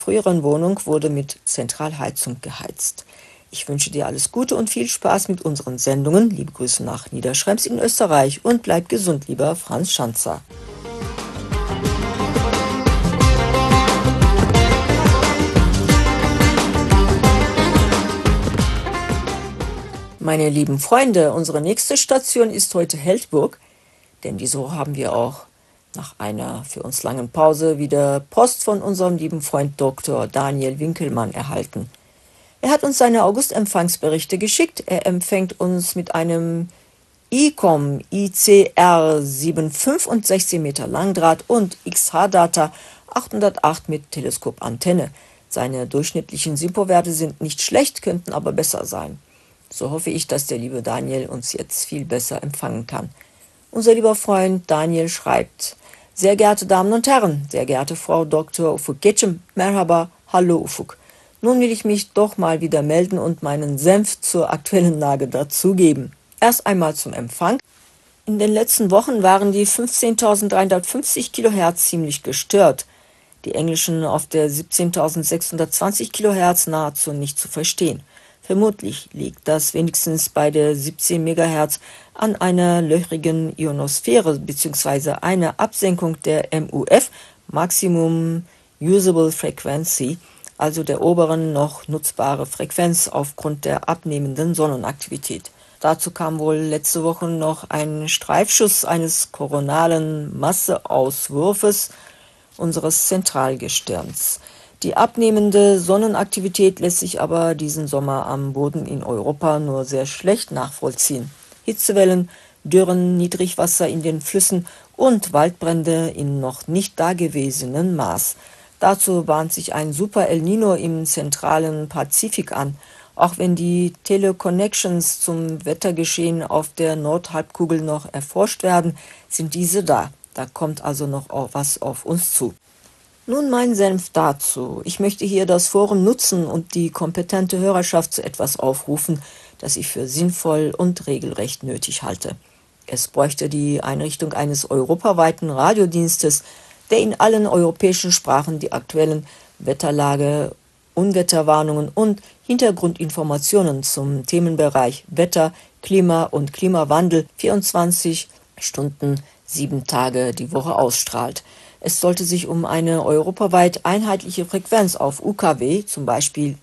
früheren Wohnung wurde mit Zentralheizung geheizt. Ich wünsche dir alles Gute und viel Spaß mit unseren Sendungen. Liebe Grüße nach Niederschrems in Österreich und bleib gesund, lieber Franz Schanzer. Meine lieben Freunde, unsere nächste Station ist heute Heldburg, denn diese Woche haben wir auch nach einer für uns langen Pause wieder Post von unserem lieben Freund Dr. Daniel Winkelmann erhalten. Er hat uns seine August-Empfangsberichte geschickt. Er empfängt uns mit einem ICOM ICR 7,5 und 16 Meter Langdraht und XH-Data 808 mit Teleskopantenne. Seine durchschnittlichen SINPO-Werte sind nicht schlecht, könnten aber besser sein. So hoffe ich, dass der liebe Daniel uns jetzt viel besser empfangen kann. Unser lieber Freund Daniel schreibt: Sehr geehrte Damen und Herren, sehr geehrte Frau Dr. Ufuk Geçim, Merhaba, hallo Ufuk. Nun will ich mich doch mal wieder melden und meinen Senf zur aktuellen Lage dazugeben. Erst einmal zum Empfang. In den letzten Wochen waren die 15.350 kHz ziemlich gestört. Die englischen auf der 17.620 kHz nahezu nicht zu verstehen. Vermutlich liegt das wenigstens bei der 17 MHz an einer löchrigen Ionosphäre bzw. einer Absenkung der MUF, Maximum Usable Frequency, also der oberen noch nutzbare Frequenz aufgrund der abnehmenden Sonnenaktivität. Dazu kam wohl letzte Woche noch ein Streifschuss eines koronalen Masseauswurfes unseres Zentralgestirns. Die abnehmende Sonnenaktivität lässt sich aber diesen Sommer am Boden in Europa nur sehr schlecht nachvollziehen. Hitzewellen, Dürren, Niedrigwasser in den Flüssen und Waldbrände in noch nicht dagewesenem Maß. Dazu bahnt sich ein Super El Nino im zentralen Pazifik an. Auch wenn die Teleconnections zum Wettergeschehen auf der Nordhalbkugel noch erforscht werden, sind diese da. Da kommt also noch was auf uns zu. Nun mein Senf dazu. Ich möchte hier das Forum nutzen und die kompetente Hörerschaft zu etwas aufrufen, das ich für sinnvoll und regelrecht nötig halte. Es bräuchte die Einrichtung eines europaweiten Radiodienstes, der in allen europäischen Sprachen die aktuellen Wetterlage, Unwetterwarnungen und Hintergrundinformationen zum Themenbereich Wetter, Klima und Klimawandel 24 Stunden, 7 Tage die Woche ausstrahlt. Es sollte sich um eine europaweit einheitliche Frequenz auf UKW, zum Beispiel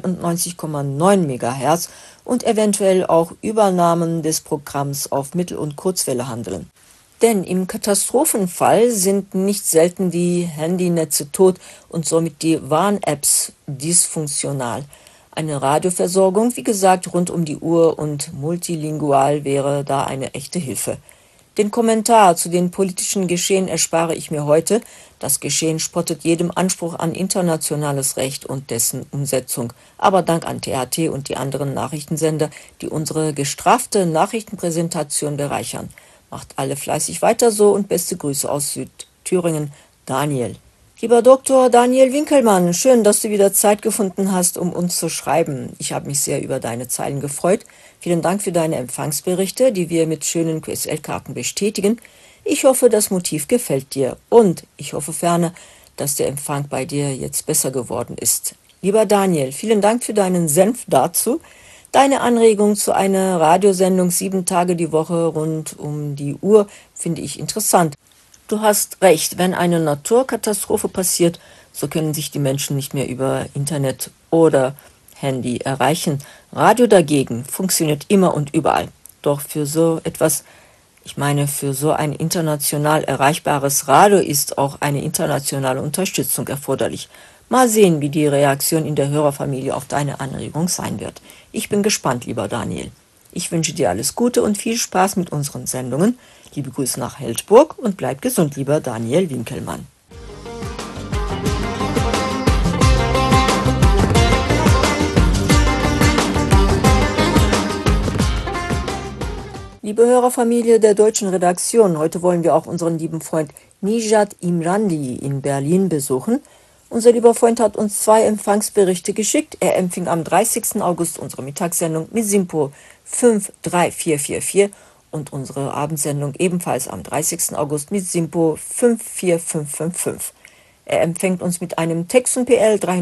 99,9 MHz und eventuell auch Übernahmen des Programms auf Mittel- und Kurzwelle handeln. Denn im Katastrophenfall sind nicht selten die Handynetze tot und somit die Warn-Apps dysfunktional. Eine Radioversorgung, wie gesagt, rund um die Uhr und multilingual wäre da eine echte Hilfe. Den Kommentar zu den politischen Geschehen erspare ich mir heute. Das Geschehen spottet jedem Anspruch an internationales Recht und dessen Umsetzung. Aber Dank an THT und die anderen Nachrichtensender, die unsere gestraffte Nachrichtenpräsentation bereichern. Macht alle fleißig weiter so und beste Grüße aus Südthüringen, Daniel. Lieber Dr. Daniel Winkelmann, schön, dass du wieder Zeit gefunden hast, um uns zu schreiben. Ich habe mich sehr über deine Zeilen gefreut. Vielen Dank für deine Empfangsberichte, die wir mit schönen QSL-Karten bestätigen. Ich hoffe, das Motiv gefällt dir und ich hoffe ferner, dass der Empfang bei dir jetzt besser geworden ist. Lieber Daniel, vielen Dank für deinen Senf dazu. Deine Anregung zu einer Radiosendung 7 Tage die Woche rund um die Uhr finde ich interessant. Du hast recht, wenn eine Naturkatastrophe passiert, so können sich die Menschen nicht mehr über Internet oder Handy erreichen. Radio dagegen funktioniert immer und überall. Doch für so etwas, für so ein international erreichbares Radio ist auch eine internationale Unterstützung erforderlich. Mal sehen, wie die Reaktion in der Hörerfamilie auf deine Anregung sein wird. Ich bin gespannt, lieber Daniel. Ich wünsche dir alles Gute und viel Spaß mit unseren Sendungen. Liebe Grüße nach Heldburg und bleib gesund, lieber Daniel Winkelmann. Liebe Hörerfamilie der deutschen Redaktion, heute wollen wir auch unseren lieben Freund Nijat Imranli in Berlin besuchen. Unser lieber Freund hat uns 2 Empfangsberichte geschickt. Er empfing am 30. August unsere Mittagssendung mit SINPO 53444 und unsere Abendsendung ebenfalls am 30. August mit SINPO 54555. Er empfängt uns mit einem Texon PL